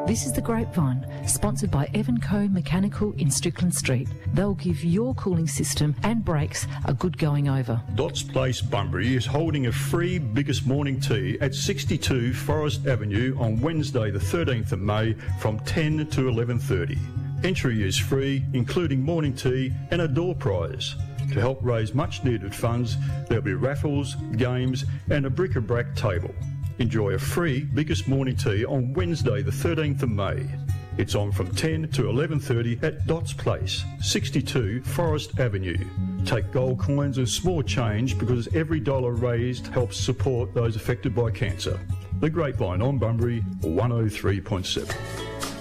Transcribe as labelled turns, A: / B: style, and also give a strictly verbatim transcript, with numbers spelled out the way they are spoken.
A: This is The Grapevine, sponsored by Evan Co Mechanical in Strickland Street. They'll give your cooling system and brakes a good going over.
B: Dots Place Bunbury is holding a free biggest morning tea at sixty-two Forest Avenue on Wednesday the thirteenth of May from ten to eleven thirty. Entry is free, including morning tea and a door prize. To help raise much needed funds, there'll be raffles, games and a bric-a-brac table. Enjoy a free biggest morning tea on Wednesday the thirteenth of May. It's on from ten to eleven thirty at Dots Place, sixty-two Forest Avenue. Take gold coins and small change because every dollar raised helps support those affected by cancer. The Grapevine on Bunbury, one oh three point seven.